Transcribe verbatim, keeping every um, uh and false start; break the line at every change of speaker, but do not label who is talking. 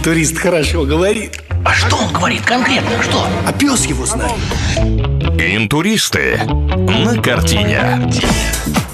интурист хорошо говорит.
А что он говорит конкретно? Что?
А пес его знает.
Интуристы на картине.